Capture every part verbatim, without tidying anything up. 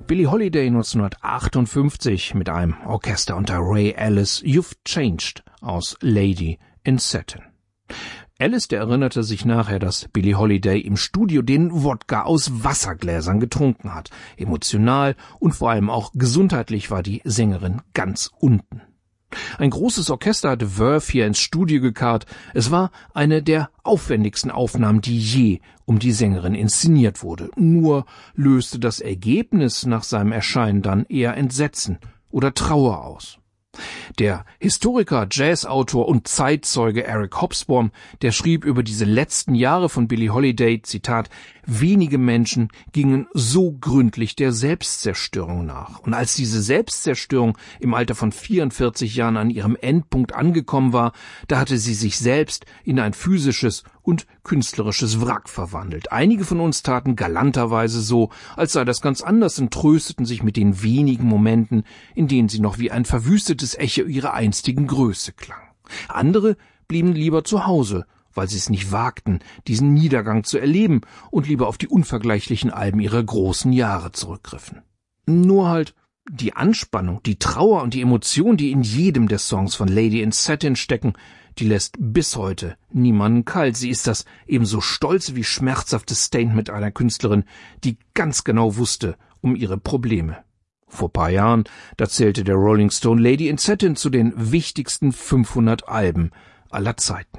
Billie Holiday neunzehnhundertachtundfünfzig mit einem Orchester unter Ray Ellis, You've Changed aus Lady in Satin. Ellis, der erinnerte sich nachher, dass Billie Holiday im Studio den Wodka aus Wassergläsern getrunken hat. Emotional und vor allem auch gesundheitlich war die Sängerin ganz unten. Ein großes Orchester hatte Verve hier ins Studio gekarrt. Es war eine der aufwendigsten Aufnahmen, die je um die Sängerin inszeniert wurde. Nur löste das Ergebnis nach seinem Erscheinen dann eher Entsetzen oder Trauer aus. Der Historiker, Jazzautor und Zeitzeuge Eric Hobsbawm, der schrieb über diese letzten Jahre von Billie Holiday, Zitat, wenige Menschen gingen so gründlich der Selbstzerstörung nach. Und als diese Selbstzerstörung im Alter von vierundvierzig Jahren an ihrem Endpunkt angekommen war, da hatte sie sich selbst in ein physisches und künstlerisches Wrack verwandelt. Einige von uns taten galanterweise so, als sei das ganz anders und trösteten sich mit den wenigen Momenten, in denen sie noch wie ein verwüstetes Echo ihrer einstigen Größe klang. Andere blieben lieber zu Hause, weil sie es nicht wagten, diesen Niedergang zu erleben und lieber auf die unvergleichlichen Alben ihrer großen Jahre zurückgriffen. Nur halt die Anspannung, die Trauer und die Emotion, die in jedem der Songs von Lady in Satin stecken, die lässt bis heute niemanden kalt. Sie ist das ebenso stolze wie schmerzhafte Statement einer Künstlerin, die ganz genau wusste um ihre Probleme. Vor paar Jahren, da zählte der Rolling Stone Lady in Satin zu den wichtigsten fünfhundert Alben aller Zeiten.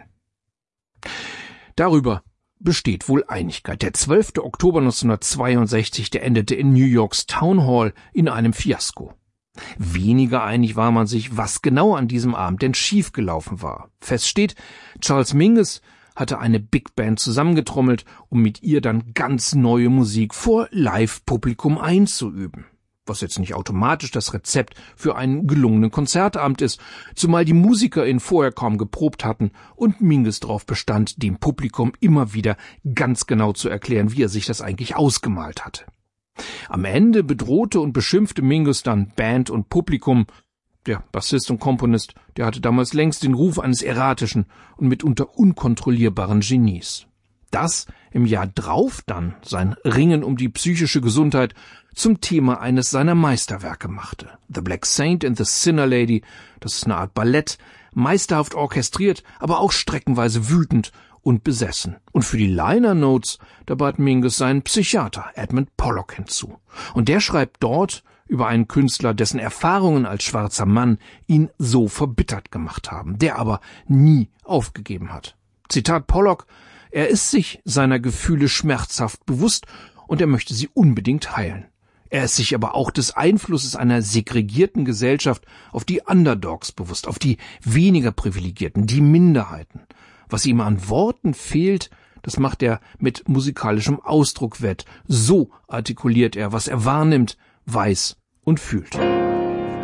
Darüber besteht wohl Einigkeit. Der zwölfte Oktober neunzehnhundertzweiundsechzig, der endete in New Yorks Town Hall in einem Fiasko. Weniger einig war man sich, was genau an diesem Abend denn schiefgelaufen war. Fest steht, Charles Mingus hatte eine Big Band zusammengetrommelt, um mit ihr dann ganz neue Musik vor Live-Publikum einzuüben. Was jetzt nicht automatisch das Rezept für einen gelungenen Konzertabend ist, zumal die MusikerInnen vorher kaum geprobt hatten und Mingus darauf bestand, dem Publikum immer wieder ganz genau zu erklären, wie er sich das eigentlich ausgemalt hatte. Am Ende bedrohte und beschimpfte Mingus dann Band und Publikum. Der Bassist und Komponist, der hatte damals längst den Ruf eines erratischen und mitunter unkontrollierbaren Genies. Das im Jahr drauf dann sein Ringen um die psychische Gesundheit zum Thema eines seiner Meisterwerke machte. The Black Saint and the Sinner Lady, das ist eine Art Ballett, meisterhaft orchestriert, aber auch streckenweise wütend und besessen. Und für die Liner Notes, da bat Mingus seinen Psychiater Edmund Pollock hinzu. Und der schreibt dort über einen Künstler, dessen Erfahrungen als schwarzer Mann ihn so verbittert gemacht haben, der aber nie aufgegeben hat. Zitat Pollock: Er ist sich seiner Gefühle schmerzhaft bewusst und er möchte sie unbedingt heilen. Er ist sich aber auch des Einflusses einer segregierten Gesellschaft auf die Underdogs bewusst, auf die weniger Privilegierten, die Minderheiten. Was ihm an Worten fehlt, das macht er mit musikalischem Ausdruck wett. So artikuliert er, was er wahrnimmt, weiß und fühlt.